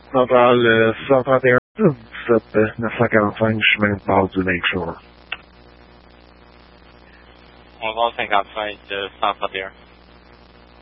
Centrale 631 17 945, chemin de passe du Lakeshore. 11h55 131.